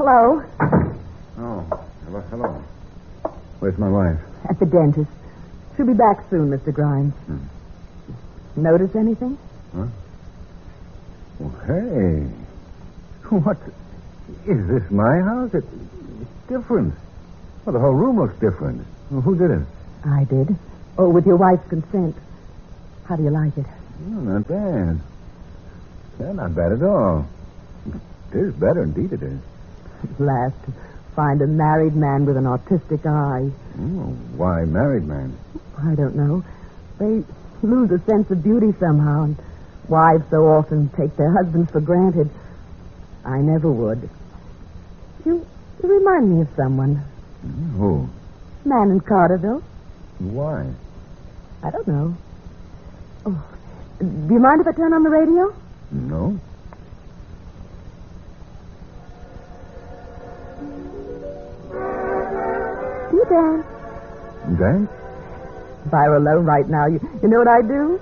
Hello. Oh, hello. Where's my wife? At the dentist. She'll be back soon, Mr. Grimes. Notice anything? Huh? Well, hey. What? Is this my house? It's different. Well, the whole room looks different. Well, who did it? I did. Oh, with your wife's consent. How do you like it? Oh, not bad. Yeah, not bad at all. It is better, indeed it is. At last, to find a married man with an autistic eye. Oh, why married man? I don't know. They lose a sense of beauty somehow, and wives so often take their husbands for granted. I never would. You remind me of someone. Who? Man in Carterville. Why? I don't know. Oh, do you mind if I turn on the radio? No. Do you dance? Dance? If I were alone right now, you know what I'd do?